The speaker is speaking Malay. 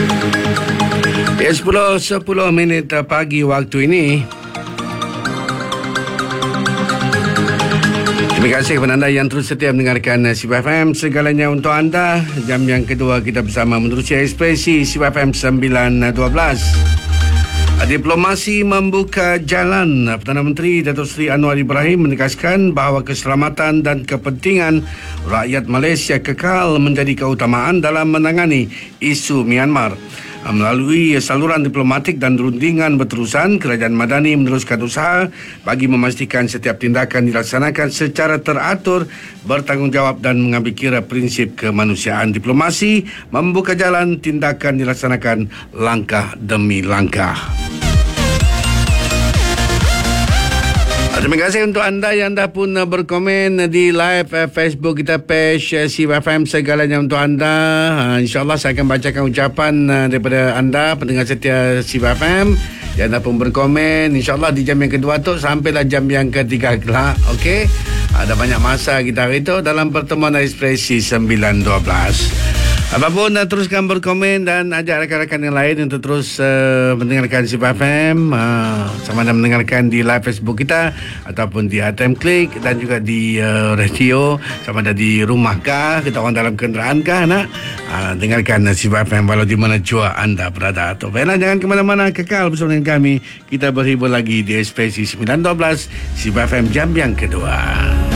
10:10 pagi waktu ini. Terima kasih kepada anda yang terus setia mendengarkan Sibu FM. Segalanya untuk anda. Jam yang kedua kita bersama menerusi ekspresi Sibu FM 912. Diplomasi membuka jalan. Perdana Menteri Datuk Seri Anwar Ibrahim menegaskan bahawa keselamatan dan kepentingan rakyat Malaysia kekal menjadi keutamaan dalam menangani isu Myanmar. Melalui saluran diplomatik dan rundingan berterusan, Kerajaan Madani meneruskan usaha bagi memastikan setiap tindakan dilaksanakan secara teratur, bertanggungjawab dan mengambil kira prinsip kemanusiaan. Diplomasi membuka jalan, tindakan dilaksanakan langkah demi langkah. Terima kasih untuk anda yang dah pun berkomen di live Facebook kita, page Sibu FM Segalanya Untuk Anda. InsyaAllah saya akan bacakan ucapan daripada anda, pendengar setia Sibu FM yang dah pun berkomen. InsyaAllah di jam yang kedua tu sampailah jam yang ketiga kelak. Okey, ada banyak masa kita hari itu dalam pertemuan ekspresi 912. Apapun, teruskan berkomen dan ajak rakan-rakan yang lain untuk terus mendengarkan Sibu FM, sama ada mendengarkan di live Facebook kita ataupun di ATM Klik dan juga di radio, sama ada di rumah kah, kita orang dalam kenderaan kah nak dengarkan Sibu FM walau di mana jua anda berada. Baiklah, jangan ke mana-mana, kekal bersama dengan kami. Kita berhibur lagi di ekspresi 912 Sibu FM jam yang kedua.